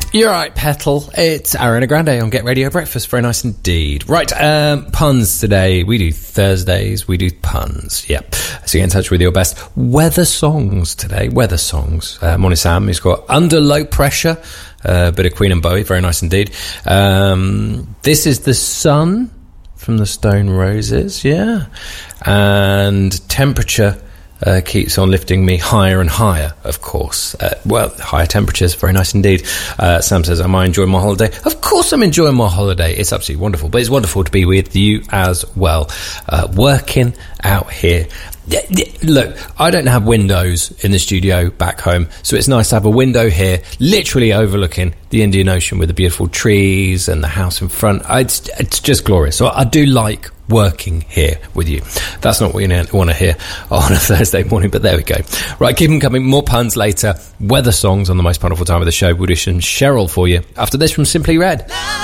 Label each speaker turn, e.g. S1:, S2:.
S1: You're right, Petal. It's Ariana Grande on Get Radio Breakfast. Very nice indeed. Right, puns today. We do Thursdays, we do puns. Yep. So get in touch with your best weather songs today. Weather songs. Morning Sam, he's got Under Low Pressure, bit of Queen and Bowie. Very nice indeed. This is The Sun from the Stone Roses, yeah. And Temperature keeps on lifting me higher and higher, of course. Higher temperatures, very nice indeed. Sam says, am I enjoying my holiday? Of course I'm enjoying my holiday. It's absolutely wonderful, but it's wonderful to be with you as well. Working out here. Look, I don't have windows in the studio back home, so it's nice to have a window here, literally overlooking the Indian Ocean with the beautiful trees and the house in front. It's just glorious. So I do like working here with you. That's not what you want to hear on a Thursday morning, but there we go. Right, keep them coming. More puns later. Weather songs on the most wonderful time of the show. We'll audition Cheryl for you after this from Simply Red.